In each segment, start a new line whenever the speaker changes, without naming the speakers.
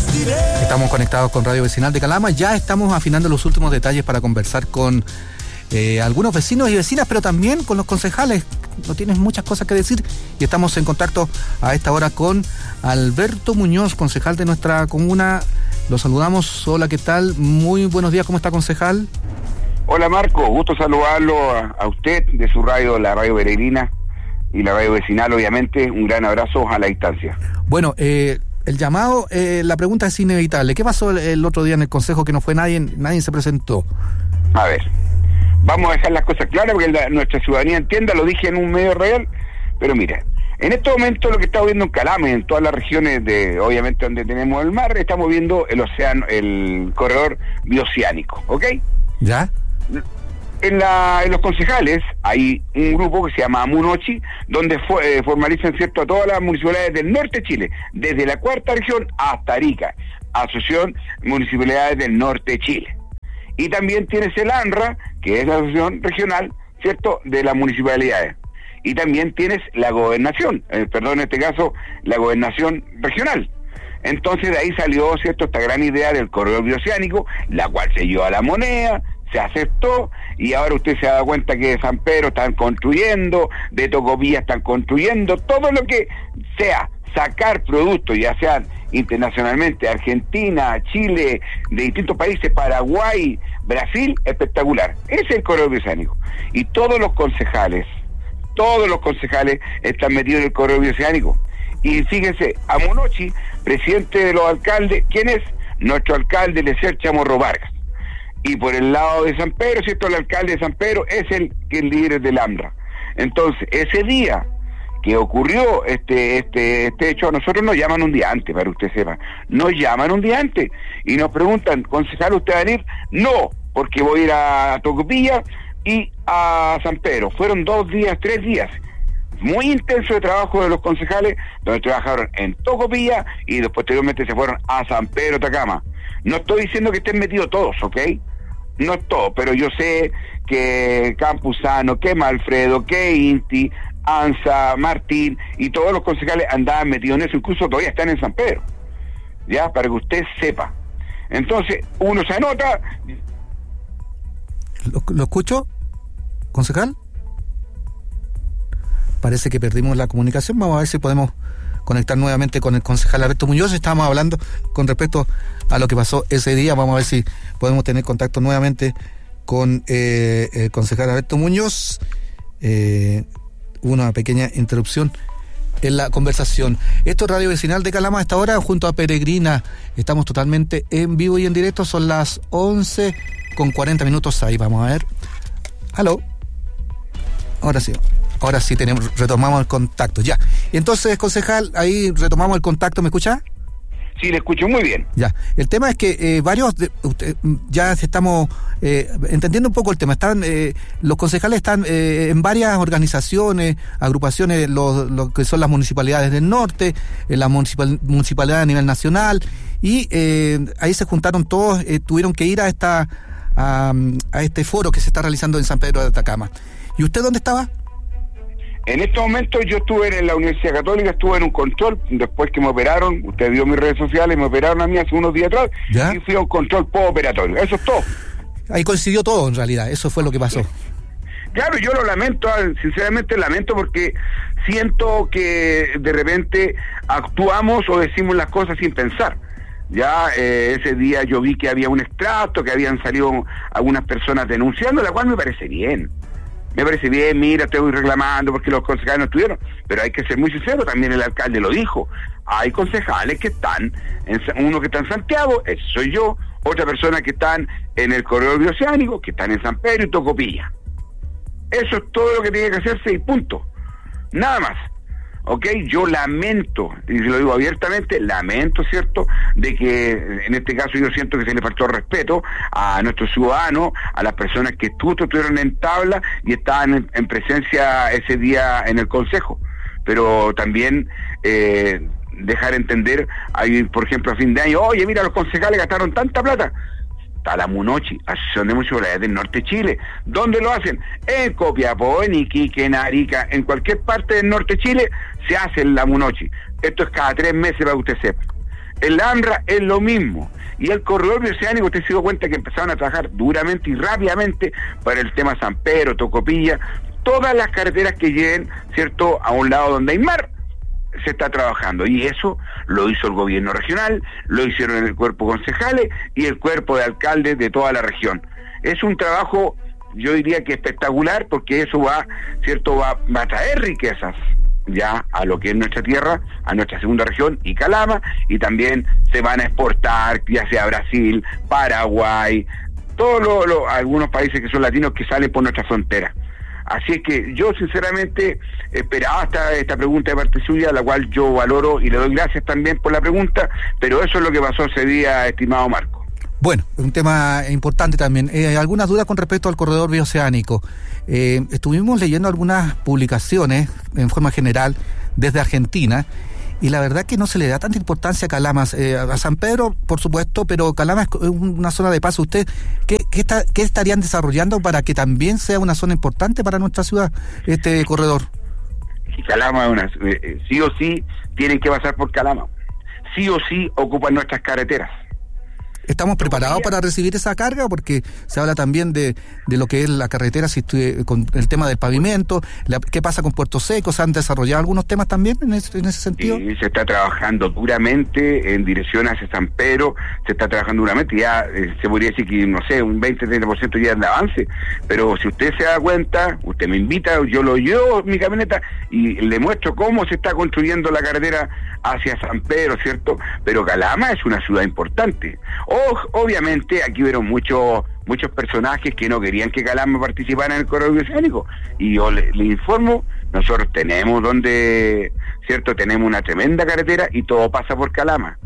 Estamos conectados con Radio Vecinal de Calama. Ya estamos afinando los últimos detalles para conversar con algunos vecinos y vecinas, pero también con los concejales. No tienes muchas cosas que decir y estamos en contacto a esta hora con Alberto Muñoz, concejal de nuestra comuna. Lo saludamos. Hola, ¿qué tal? Muy buenos días. ¿Cómo está, concejal?
Hola, Marco. Gusto saludarlo a usted de su radio, la Radio Peregrina y la Radio Vecinal, obviamente. Un gran abrazo a la distancia.
Bueno, el llamado, la pregunta es inevitable. ¿Qué pasó el otro día en el consejo que no fue nadie se presentó?
A ver, vamos a dejar las cosas claras porque nuestra ciudadanía entienda, lo dije en un medio real, pero mira, en este momento lo que estamos viendo en Calama, en todas las regiones obviamente donde tenemos el mar, estamos viendo el océano, el corredor bioceánico, ¿ok?
¿Ya?
En los concejales hay un grupo que se llama Amunochi, donde formalizan, ¿cierto?, a todas las municipalidades del norte de Chile, desde la cuarta región hasta Arica, Asociación Municipalidades del Norte de Chile. Y también tienes el ANRA, que es la asociación regional, ¿cierto?, de las municipalidades. Y también tienes la gobernación, en este caso, la gobernación regional. Entonces de ahí salió, ¿cierto?, esta gran idea del corredor bioceánico, la cual se llevó a la moneda, se aceptó, y ahora usted se ha dado cuenta que de San Pedro están construyendo, de Tocopilla están construyendo, todo lo que sea sacar productos, ya sean internacionalmente, Argentina, Chile, de distintos países, Paraguay, Brasil, espectacular. Ese es el corredor bioceánico. Y todos los concejales están metidos en el corredor bioceánico. Y fíjense, Amunochi, presidente de los alcaldes, ¿quién es? Nuestro alcalde, Lecer Chamorro Vargas. Y por el lado de San Pedro, ¿cierto?, el alcalde de San Pedro es el líder del AMRA. Entonces, ese día que ocurrió este hecho, a nosotros nos llaman un día antes, para que usted sepa. Nos llaman un día antes y nos preguntan, concejal, ¿usted va a venir? No, porque voy a ir a Tocopilla y a San Pedro. Fueron 2 días, 3 días. Muy intenso de trabajo de los concejales, donde trabajaron en Tocopilla y después posteriormente se fueron a San Pedro, Atacama. No estoy diciendo que estén metidos todos, ¿ok? No todo, pero yo sé que Campuzano, que Malfredo, que Inti, Anza, Martín y todos los concejales andaban metidos en eso, incluso todavía están en San Pedro, ya, para que usted sepa. Entonces, uno se anota.
¿Lo escucho, concejal? Parece que perdimos la comunicación. Vamos a ver si podemos conectar nuevamente con el concejal Alberto Muñoz. Estábamos hablando con respecto a lo que pasó ese día. Vamos a ver si podemos tener contacto nuevamente con el concejal Alberto Muñoz. Una pequeña interrupción en la conversación. Esto es Radio Vecinal de Calama a esta hora, junto a Peregrina. Estamos totalmente en vivo y en directo. Son las 11:40. Ahí vamos a ver. ¿Aló? Ahora sí retomamos el contacto, ya. Entonces, concejal, ahí retomamos el contacto, ¿me escucha?
Sí, le escucho muy bien.
Ya, el tema es que ya estamos entendiendo un poco el tema. Los concejales están en varias organizaciones, agrupaciones, lo que son las municipalidades del norte, la municipalidad a nivel nacional, y ahí se juntaron todos, tuvieron que ir a este foro que se está realizando en San Pedro de Atacama. ¿Y usted dónde estaba?
En estos momentos yo estuve en la Universidad Católica, estuve en un control, después que me operaron, usted vio mis redes sociales, me operaron a mí hace unos días atrás, ¿ya? Y fui a un control postoperatorio, eso es todo.
Ahí coincidió todo en realidad, eso fue lo que pasó.
Claro, yo lo lamento, sinceramente lamento, porque siento que de repente actuamos o decimos las cosas sin pensar. Ya ese día yo vi que había un extracto, que habían salido algunas personas denunciando, la cual me parece bien. Mira, estoy reclamando porque los concejales no estuvieron, pero hay que ser muy sincero, también el alcalde lo dijo, hay concejales que están, uno que está en Santiago, ese soy yo, otra persona que están en el corredor bioceánico, que están en San Pedro y Tocopilla. Eso es todo lo que tiene que hacerse y punto, nada más. ¿Ok? Yo lamento, y se lo digo abiertamente, ¿cierto?, de que en este caso yo siento que se le faltó respeto a nuestros ciudadanos, a las personas que estuvieron en tabla y estaban en presencia ese día en el consejo. Pero también dejar entender, por ejemplo, a fin de año, oye, mira, los concejales gastaron tanta plata. Está la Amunochi, Asociación de Municipalidades del Norte de Chile. ¿Dónde lo hacen? En Copiapó, en Iquique, en Arica, en cualquier parte del norte de Chile se hace la Amunochi. Esto es cada 3 meses, para que usted sepa. El AMRA es lo mismo. Y el corredor bioceánico, usted se dio cuenta que empezaron a trabajar duramente y rápidamente para el tema San Pedro, Tocopilla, todas las carreteras que lleguen, ¿cierto?, a un lado donde hay mar, se está trabajando. Y eso lo hizo el gobierno regional, lo hicieron el cuerpo de concejales y el cuerpo de alcaldes de toda la región. Es un trabajo, yo diría que espectacular, porque eso va, ¿cierto?, va a traer riquezas ya a lo que es nuestra tierra, a nuestra segunda región y Calama, y también se van a exportar, ya sea Brasil, Paraguay, todos algunos países que son latinos que salen por nuestra frontera. Así es que yo sinceramente esperaba esta pregunta de parte suya, la cual yo valoro y le doy gracias también por la pregunta, pero eso es lo que pasó ese día, estimado Marco.
Bueno, un tema importante también. ¿Algunas dudas con respecto al corredor bioceánico? Estuvimos leyendo algunas publicaciones en forma general desde Argentina, y la verdad que no se le da tanta importancia a Calama, a San Pedro por supuesto, pero Calama es una zona de paso. ¿Usted qué estarían desarrollando para que también sea una zona importante para nuestra ciudad, este corredor?
Y Calama sí o sí tienen que pasar por Calama, sí o sí ocupan nuestras carreteras.
¿Estamos preparados para recibir esa carga? Porque se habla también de lo que es la carretera, con el tema del pavimento, ¿qué pasa con Puerto Seco? ¿Se han desarrollado algunos temas también en ese sentido?
Sí, se está trabajando duramente en dirección hacia San Pedro, se está trabajando duramente, ya se podría decir que, no sé, un 20-30% ya de avance, pero si usted se da cuenta, usted me invita, yo lo llevo mi camioneta y le muestro cómo se está construyendo la carretera hacia San Pedro, ¿cierto? Pero Calama es una ciudad importante. Obviamente aquí hubieron muchos personajes que no querían que Calama participara en el corredor bioceánico, y yo le informo, nosotros tenemos ¿cierto? Tenemos una tremenda carretera y todo pasa por Calama,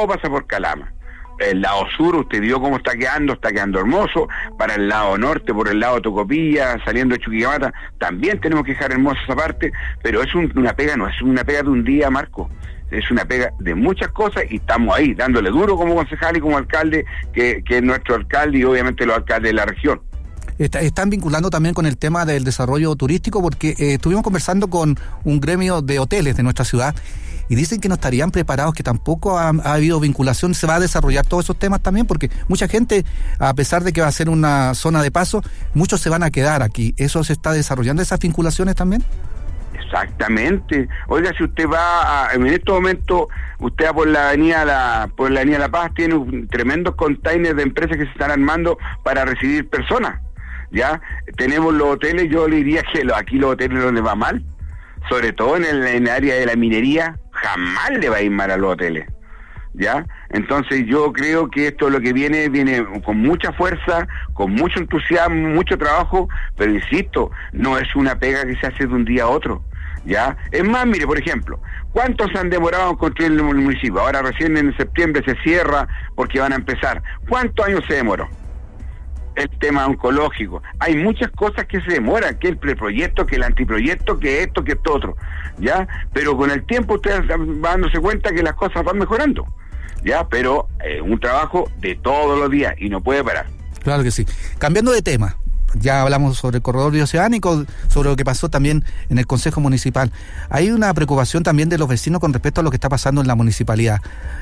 El lado sur, usted vio cómo está quedando hermoso. Para el lado norte, por el lado de Tocopilla, saliendo de Chuquicamata, también tenemos que dejar hermosa esa parte, pero es una pega, no es una pega de un día, Marco. Es una pega de muchas cosas y estamos ahí, dándole duro como concejal y como alcalde, que es nuestro alcalde y obviamente los alcaldes de la región.
Están vinculando también con el tema del desarrollo turístico, porque estuvimos conversando con un gremio de hoteles de nuestra ciudad y dicen que no estarían preparados, que tampoco ha habido vinculación. ¿Se va a desarrollar todos esos temas también? Porque mucha gente, a pesar de que va a ser una zona de paso, muchos se van a quedar aquí. ¿Eso se está desarrollando, esas vinculaciones también?
Exactamente. Oiga, si usted va en este momento, usted va por la avenida La Paz, tiene un tremendo container de empresas que se están armando para recibir personas. Ya tenemos los hoteles, yo le diría que aquí los hoteles no les va mal, sobre todo en el área de la minería, jamás le va a ir mal a los hoteles. ¿Ya? Entonces yo creo que esto lo que viene con mucha fuerza, con mucho entusiasmo, mucho trabajo, pero insisto, no es una pega que se hace de un día a otro, ¿ya? Es más, mire, por ejemplo, ¿cuántos han demorado en construir el municipio? Ahora recién en septiembre se cierra porque van a empezar. ¿Cuántos años se demoró? El tema oncológico. Hay muchas cosas que se demoran, que el preproyecto, que el antiproyecto, que esto, que esto otro, ¿ya? Pero con el tiempo ustedes van dándose cuenta que las cosas van mejorando, ¿ya? Pero un trabajo de todos los días y no puede parar.
Claro que sí. Cambiando de tema, ya hablamos sobre el corredor bioceánico, sobre lo que pasó también en el Consejo Municipal. Hay una preocupación también de los vecinos con respecto a lo que está pasando en la municipalidad.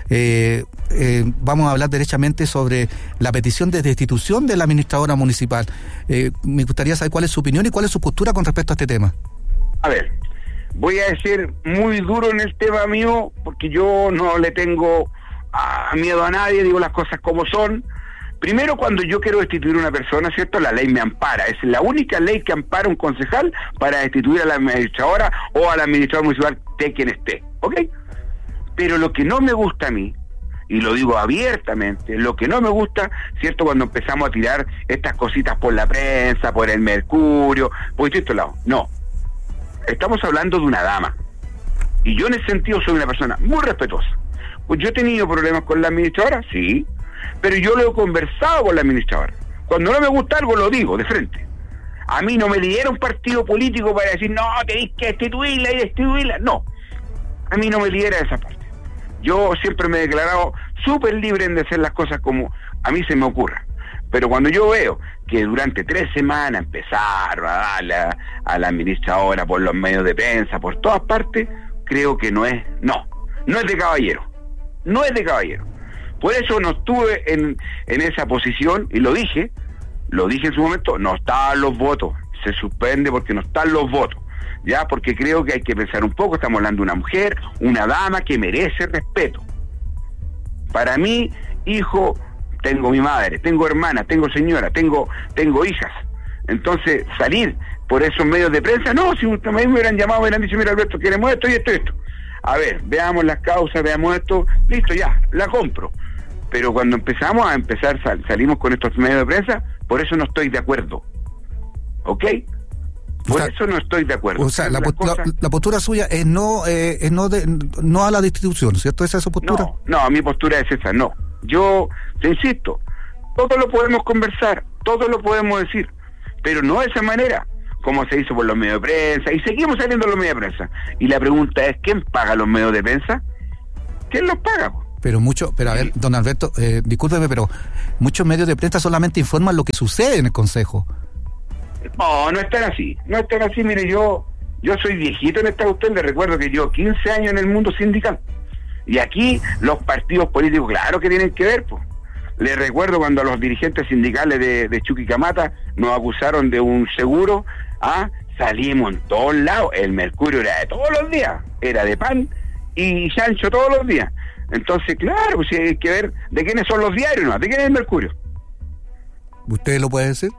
Vamos a hablar derechamente sobre la petición de destitución de la administradora municipal. Me gustaría saber cuál es su opinión y cuál es su postura con respecto a este tema.
A ver, voy a decir muy duro en el tema mío, porque yo no le tengo miedo a nadie, digo las cosas como son. Primero, cuando yo quiero destituir a una persona, ¿cierto? La ley me ampara. Es la única ley que ampara a un concejal para destituir a la administradora o al administrador municipal de quien esté, ¿ok? Pero lo que no me gusta a mí, y lo digo abiertamente, lo que no me gusta, ¿cierto? Cuando empezamos a tirar estas cositas por la prensa, por el Mercurio, por distintos lados. No. Estamos hablando de una dama. Y yo en ese sentido soy una persona muy respetuosa. Pues yo he tenido problemas con la administradora, sí, pero yo lo he conversado con la administradora. Cuando no me gusta algo lo digo de frente. A mí no me lidera un partido político para decir, no, tenéis que destituirla y destituirla. No, a mí no me lidera esa parte. Yo siempre me he declarado súper libre en hacer las cosas como a mí se me ocurra. Pero cuando yo veo que durante 3 semanas empezaron a darle a la administradora por los medios de prensa, por todas partes, creo que no es de caballero. no es de caballero. Por eso no estuve en esa posición, y lo dije en su momento, no estaban los votos, se suspende porque no están los votos, ya, porque creo que hay que pensar un poco, estamos hablando de una mujer, una dama que merece respeto. Para mí, hijo, tengo mi madre, tengo hermana, tengo señora, tengo hijas. Entonces, salir por esos medios de prensa, no, si me hubieran llamado, me hubieran dicho, mira Alberto, queremos esto y esto y esto. A ver, veamos las causas, veamos esto, listo, ya, la compro. Pero cuando salimos con estos medios de prensa, por eso no estoy de acuerdo. ¿Ok? Por eso no estoy de acuerdo.
O sea, la postura suya es no a la destitución, ¿cierto? ¿Esa es su postura?
No, mi postura es esa, no. Yo te insisto, todo lo podemos conversar, todo lo podemos decir, pero no de esa manera, como se hizo por los medios de prensa, y seguimos saliendo los medios de prensa. Y la pregunta es, ¿quién paga los medios de prensa? ¿Quién los paga?
Pero a ver, don Alberto, discúlpeme, pero muchos medios de prensa solamente informan lo que sucede en el Consejo.
No están así, mire, yo soy viejito en esta cuestión, le recuerdo que yo 15 años en el mundo sindical, y aquí los partidos políticos, claro que tienen que ver, pues. Le recuerdo cuando a los dirigentes sindicales de Chuquicamata nos acusaron de un seguro, salimos en todos lados, el mercurio era de todos los días, era de pan y chancho todos los días. Entonces, claro, pues hay que ver de quiénes son los diarios, ¿no? ¿De quién es el mercurio?
¿Usted lo puede decir?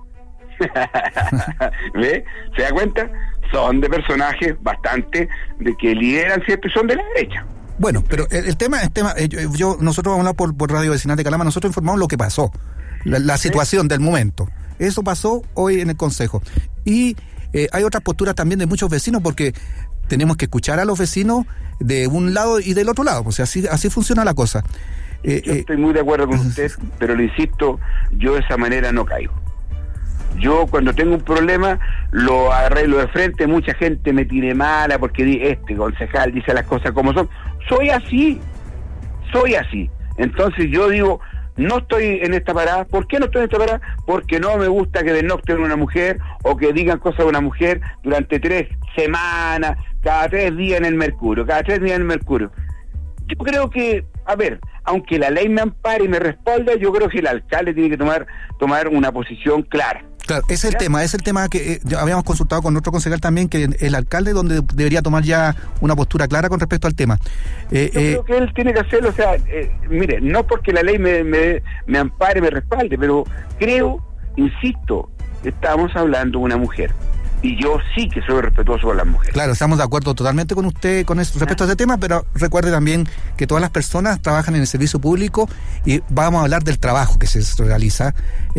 ¿Ve? ¿Se da cuenta? Son de personajes bastante de que lideran, ¿cierto? Y son de la derecha.
Bueno, pero el tema, nosotros vamos a hablar por Radio Vecinal de Calama, nosotros informamos lo que pasó, la situación del momento. Eso pasó hoy en el Consejo. Y hay otras posturas también de muchos vecinos, porque tenemos que escuchar a los vecinos de un lado y del otro lado, o sea, así funciona la cosa.
Yo estoy muy de acuerdo con usted, pero le insisto, yo de esa manera no caigo. Yo cuando tengo un problema lo arreglo de frente, mucha gente me tiene mala porque este concejal dice las cosas como son. Soy así. Entonces yo digo, no estoy en esta parada. ¿Por qué no estoy en esta parada? Porque no me gusta que denocten a una mujer o que digan cosas de una mujer durante 3 semanas, cada 3 días en el Mercurio. Yo creo que, a ver, aunque la ley me ampare y me respalda, yo creo que el alcalde tiene que tomar una posición clara.
Claro, es el tema que ya habíamos consultado con otro concejal también, que el alcalde donde debería tomar ya una postura clara con respecto al tema.
Yo creo que él tiene que hacerlo, o sea, mire, no porque la ley me ampare, me respalde, pero creo, insisto, estamos hablando de una mujer. Y yo sí que soy respetuoso con las mujeres.
Claro, estamos de acuerdo totalmente con usted respecto a este tema, pero recuerde también que todas las personas trabajan en el servicio público y vamos a hablar del trabajo que se realiza.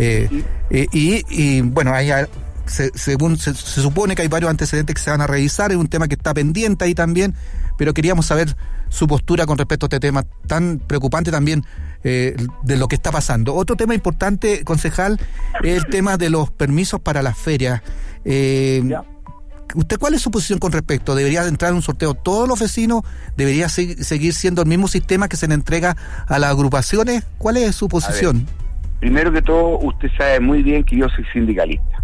Y bueno, se supone que hay varios antecedentes que se van a revisar, es un tema que está pendiente ahí también, pero queríamos saber su postura con respecto a este tema tan preocupante también de lo que está pasando. Otro tema importante, concejal, es el tema de los permisos para las ferias. ¿Usted cuál es su posición con respecto? ¿Debería entrar en un sorteo todos los vecinos? ¿Debería seguir siendo el mismo sistema que se le entrega a las agrupaciones? ¿Cuál es su posición?
Primero que todo, usted sabe muy bien que yo soy sindicalista.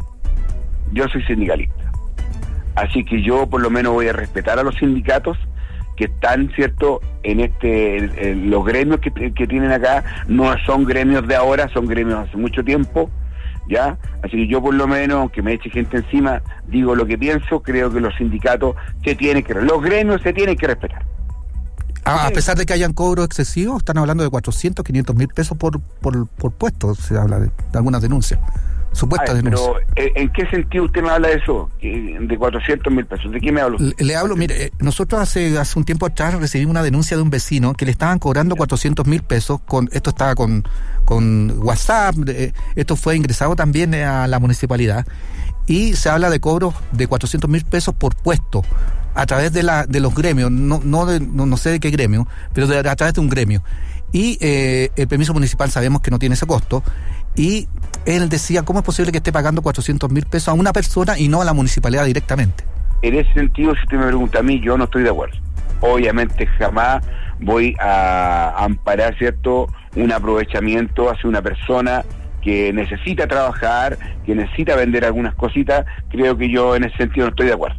Así que yo por lo menos voy a respetar a los sindicatos que están, ¿cierto?, en los gremios que tienen acá. No son gremios de ahora, son gremios hace mucho tiempo, ¿ya? Así que yo por lo menos, aunque me eche gente encima, digo lo que pienso. Creo que los sindicatos los gremios se tienen que respetar.
A pesar de que hayan cobros excesivos, están hablando de 400, 500 mil pesos por puesto, se habla de algunas denuncias, supuestas denuncias.
Pero, ¿en qué sentido usted me habla de eso? De 400 mil pesos, ¿de qué me hablo?
Le hablo, mire, nosotros hace un tiempo atrás recibimos una denuncia de un vecino que le estaban cobrando 400 mil pesos, esto estaba con WhatsApp, esto fue ingresado también a la municipalidad, y se habla de cobros de 400 mil pesos por puesto, a través de los gremios, no sé de qué gremio, pero a través de un gremio. Y el permiso municipal sabemos que no tiene ese costo, y él decía, ¿cómo es posible que esté pagando 400 mil pesos a una persona y no a la municipalidad directamente?
En ese sentido, si usted me pregunta a mí, yo no estoy de acuerdo. Obviamente jamás voy a amparar, ¿cierto?, un aprovechamiento hacia una persona que necesita trabajar, que necesita vender algunas cositas. Creo que yo en ese sentido no estoy de acuerdo.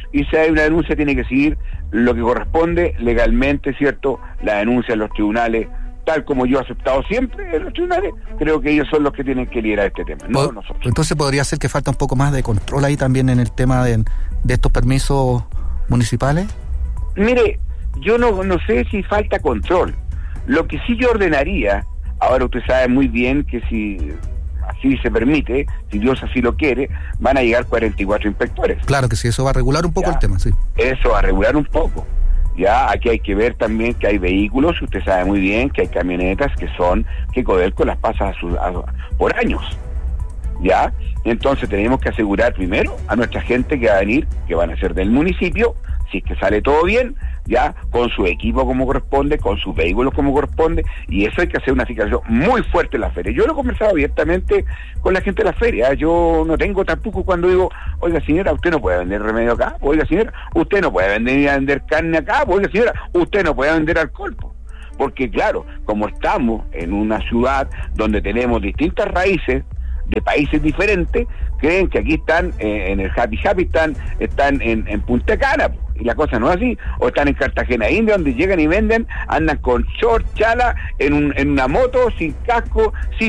y si hay una denuncia tiene que seguir lo que corresponde legalmente, ¿cierto? La denuncia en los tribunales, tal como yo he aceptado siempre en los tribunales, creo que ellos son los que tienen que liderar este tema, no nosotros.
Entonces podría ser que falta un poco más de control ahí también en el tema de estos permisos municipales.
Mire, yo no sé si falta control. Lo que sí yo ordenaría, ahora usted sabe muy bien que si así se permite, si Dios así lo quiere, van a llegar 44 inspectores.
Claro que sí, eso va a regular un poco el tema, sí.
Eso va a regular un poco. Ya, aquí hay que ver también que hay vehículos, usted sabe muy bien que hay camionetas que Codelco las pasa por años. ¿Ya? Entonces tenemos que asegurar primero a nuestra gente que va a venir, que van a ser del municipio, si es que sale todo bien, ya, con su equipo como corresponde, con sus vehículos como corresponde, y eso hay que hacer una fijación muy fuerte en la feria. Yo lo he conversado abiertamente con la gente de la feria, yo no tengo tampoco cuando digo, oiga señora, usted no puede vender remedio acá, oiga señora, usted no puede vender carne acá, oiga señora, usted no puede vender alcohol, porque claro, como estamos en una ciudad donde tenemos distintas raíces, de países diferentes, creen que aquí están en el Happy están en Punta Cana, y la cosa no es así, o están en Cartagena India, donde llegan y venden, andan con short, chala, en una moto, sin casco, sin